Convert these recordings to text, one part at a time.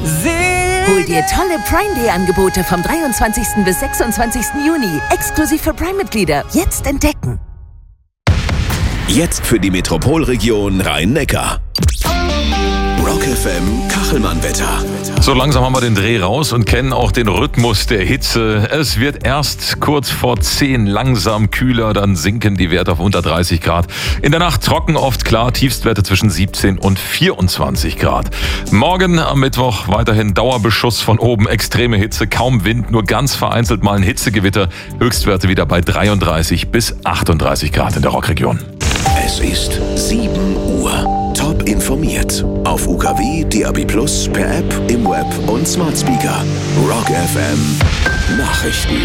Hol dir tolle Prime Day Angebote vom 23. bis 26. Juni. Exklusiv für Prime-Mitglieder. Jetzt entdecken. Jetzt für die Metropolregion Rhein-Neckar. Rock FM Kachelmann-Wetter. So langsam haben wir den Dreh raus und kennen auch den Rhythmus der Hitze. Es wird erst kurz vor 10 langsam kühler, dann sinken die Werte auf unter 30 Grad. In der Nacht trocken, oft klar, Tiefstwerte zwischen 17 und 24 Grad. Morgen am Mittwoch weiterhin Dauerbeschuss von oben, extreme Hitze, kaum Wind, nur ganz vereinzelt mal ein Hitzegewitter. Höchstwerte wieder bei 33 bis 38 Grad in der Rockregion. Es ist 7 Uhr. Top informiert. Auf UKW, DAB+, per App, im Web und Smart Speaker. Rock FM Nachrichten.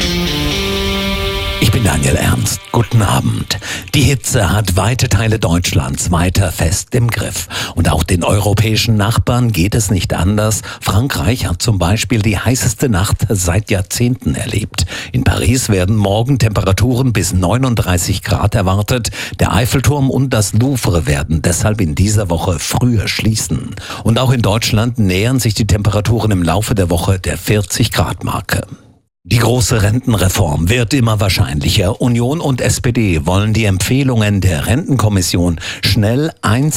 Ich bin Daniel Ernst. Guten Abend. Die Hitze hat weite Teile Deutschlands weiter fest im Griff. Und auch den europäischen Nachbarn geht es nicht anders. Frankreich hat zum Beispiel die heißeste Nacht seit Jahrzehnten erlebt. In Paris werden morgen Temperaturen bis 39 Grad erwartet. Der Eiffelturm und das Louvre werden deshalb in dieser Woche früher schließen. Und auch in Deutschland nähern sich die Temperaturen im Laufe der Woche der 40-Grad-Marke. Die große Rentenreform wird immer wahrscheinlicher. Union und SPD wollen die Empfehlungen der Rentenkommission schnell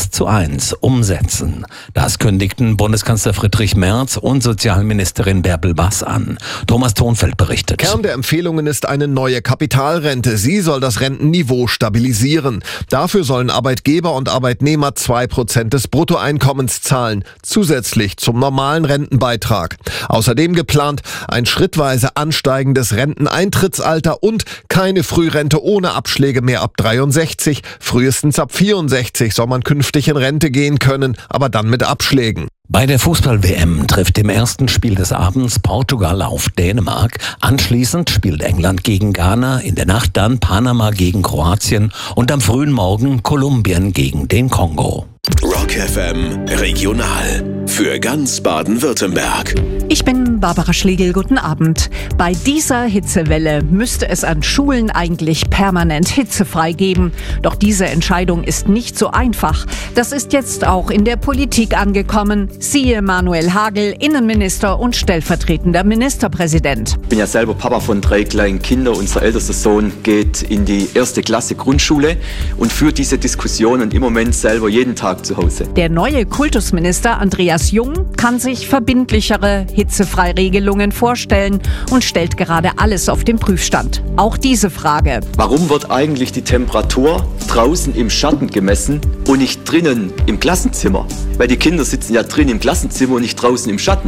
1:1 umsetzen. Das kündigten Bundeskanzler Friedrich Merz und Sozialministerin Bärbel Bass an. Thomas Thonfeld berichtet. Kern der Empfehlungen ist eine neue Kapitalrente. Sie soll das Rentenniveau stabilisieren. Dafür sollen Arbeitgeber und Arbeitnehmer 2% des Bruttoeinkommens zahlen, zusätzlich zum normalen Rentenbeitrag. Außerdem geplant ein schrittweise ansteigendes Renteneintrittsalter und keine Frührente ohne Abschläge mehr ab 63. Frühestens ab 64 soll man künftig in Rente gehen können, aber dann mit Abschlägen. Bei der Fußball-WM trifft im ersten Spiel des Abends Portugal auf Dänemark. Anschließend spielt England gegen Ghana, in der Nacht dann Panama gegen Kroatien und am frühen Morgen Kolumbien gegen den Kongo. Rock FM Regional für ganz Baden-Württemberg. Ich bin Barbara Schlegel, guten Abend. Bei dieser Hitzewelle müsste es an Schulen eigentlich permanent hitzefrei geben. Doch diese Entscheidung ist nicht so einfach. Das ist jetzt auch in der Politik angekommen. Siehe Manuel Hagel, Innenminister und stellvertretender Ministerpräsident. Ich bin ja selber Papa von 3 kleinen Kindern. Unser ältester Sohn geht in die 1. Klasse Grundschule und führt diese Diskussionen im Moment selber jeden Tag zu Hause. Der neue Kultusminister Andreas Jung kann sich verbindlichere Hitzefreiregelungen vorstellen und stellt gerade alles auf den Prüfstand. Auch diese Frage. Warum wird eigentlich die Temperatur draußen im Schatten gemessen und nicht drinnen im Klassenzimmer? Weil die Kinder sitzen ja drin im Klassenzimmer und nicht draußen im Schatten.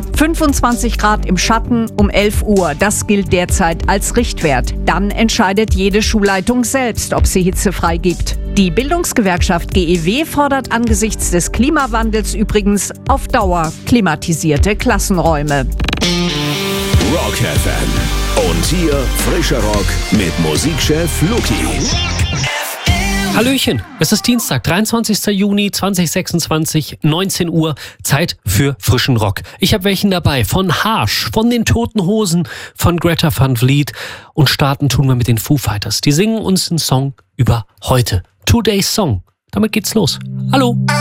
25 Grad im Schatten um 11 Uhr, das gilt derzeit als Richtwert. Dann entscheidet jede Schulleitung selbst, ob sie hitzefrei gibt. Die Bildungsgewerkschaft GEW fordert angesichts des Klimawandels übrigens auf Dauer klimatisierte Klassenräume. Rock FM. Und hier frischer Rock mit Musikchef Luki. Hallöchen, es ist Dienstag, 23. Juni 2026, 19 Uhr, Zeit für frischen Rock. Ich habe welchen dabei, von Harsh, von den Toten Hosen, von Greta Van Fleet und starten tun wir mit den Foo Fighters. Die singen uns einen Song über heute. Today's Song. Damit geht's los. Hallo.